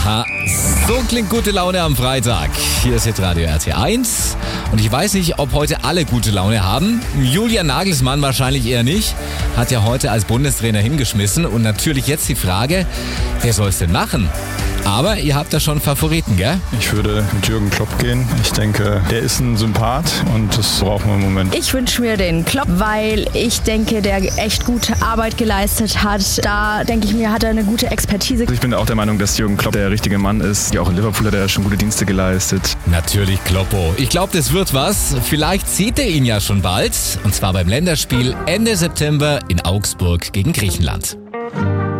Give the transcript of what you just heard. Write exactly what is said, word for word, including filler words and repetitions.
Aha, so klingt gute Laune am Freitag. Hier ist Hitradio R T eins. Und ich weiß nicht, ob heute alle gute Laune haben. Julian Nagelsmann wahrscheinlich eher nicht. Hat ja heute als Bundestrainer hingeschmissen. Und natürlich jetzt die Frage, wer soll es denn machen? Aber ihr habt da schon Favoriten, gell? Ich würde mit Jürgen Klopp gehen. Ich denke, der ist ein Sympath und das brauchen wir im Moment. Ich wünsche mir den Klopp, weil ich denke, der echt gute Arbeit geleistet hat. Da denke ich mir, hat er eine gute Expertise. Ich bin auch der Meinung, dass Jürgen Klopp der richtige Mann ist. Auch in Liverpool hat er schon gute Dienste geleistet. Natürlich Kloppo. Ich glaube, das wird was. Vielleicht sieht er ihn ja schon bald. Und zwar beim Länderspiel Ende September in Augsburg gegen Griechenland.